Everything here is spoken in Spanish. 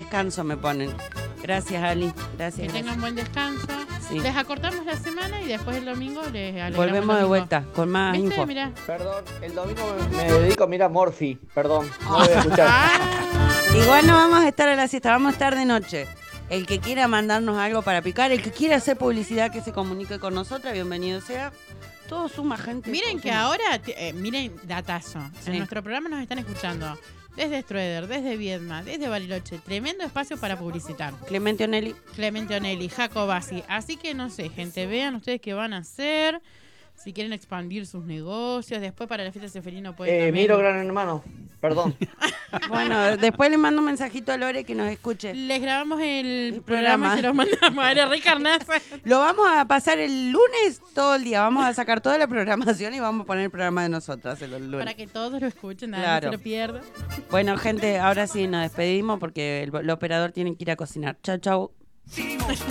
descanso, me ponen. Gracias, Ali. Gracias. Que tengan buen descanso. Sí. Les acortamos la semana y después el domingo les alegramos. Volvemos de domingo. vuelta con más ¿Viste? info. Mirá. Perdón, el domingo me dedico a mirar Morphy. Perdón, no voy a escuchar. Igual no vamos a estar a la siesta, vamos a estar de noche. El que quiera mandarnos algo para picar, el que quiera hacer publicidad que se comunique con nosotras, bienvenido sea. Todo suma, gente. Miren que ahora, miren, datazo. Sí. En nuestro programa nos están escuchando desde Strueder, desde Viedma, desde Bariloche. Tremendo espacio para publicitar. Clemente Onelli. Clemente Onelli, Jacobasi. Así que no sé, gente, vean ustedes qué van a hacer. Si quieren expandir sus negocios. Después para la fiesta de Seferino pueden también... Miro Gran Hermano, perdón. Bueno, después le mando un mensajito a Lore que nos escuche. Les grabamos el programa. programa y se los mandamos a Ricarnaza. Lo vamos a pasar el lunes todo el día. Vamos a sacar toda la programación y vamos a poner el programa de nosotras el lunes. Para que todos lo escuchen, nada, Claro. no se lo pierdan. Bueno, gente, ahora sí nos despedimos porque el operador tiene que ir a cocinar. Chau, chau.